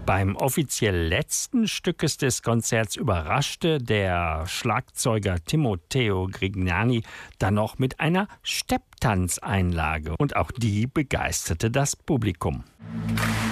Beim offiziell letzten Stück des Konzerts überraschte der Schlagzeuger Timoteo Grignani dann noch mit einer Stepptanzeinlage. Und auch die begeisterte das Publikum.